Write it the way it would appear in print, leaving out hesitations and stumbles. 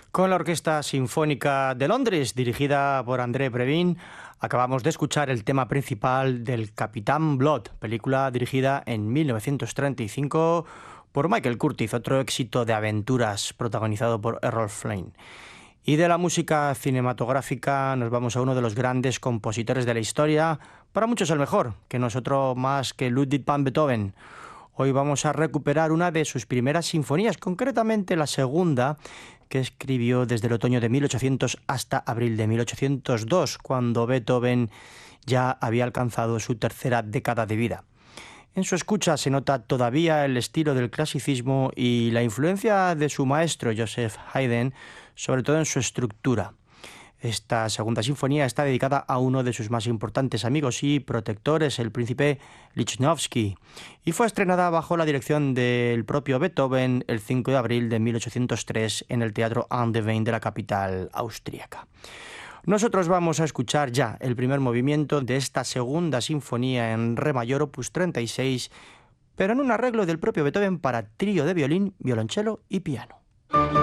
Con la Orquesta Sinfónica de Londres, dirigida por André Previn, acabamos de escuchar el tema principal del Capitán Blood, película dirigida en 1935 por Michael Curtiz, otro éxito de aventuras protagonizado por Errol Flynn. Y de la música cinematográfica nos vamos a uno de los grandes compositores de la historia, para muchos el mejor, que no es otro más que Ludwig van Beethoven. Hoy vamos a recuperar una de sus primeras sinfonías, concretamente la segunda, que escribió desde el otoño de 1800 hasta abril de 1802, cuando Beethoven ya había alcanzado su tercera década de vida. En su escucha se nota todavía el estilo del clasicismo y la influencia de su maestro Joseph Haydn, sobre todo en su estructura. Esta segunda sinfonía está dedicada a uno de sus más importantes amigos y protectores, el príncipe Lichnowsky, y fue estrenada bajo la dirección del propio Beethoven el 5 de abril de 1803 en el Teatro An der Wein de la capital austríaca. Nosotros vamos a escuchar ya el primer movimiento de esta segunda sinfonía en re mayor, opus 36, pero en un arreglo del propio Beethoven para trío de violín, violonchelo y piano.